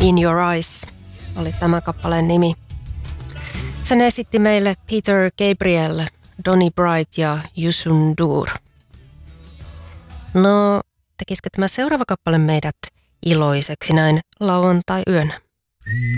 In Your Eyes oli tämä kappaleen nimi. Sen esitti meille Peter Gabriel, Donny Bright ja Youssou N'Dour. No, tekisikö tämä seuraava kappale meidät iloiseksi näin lauantai-yönä?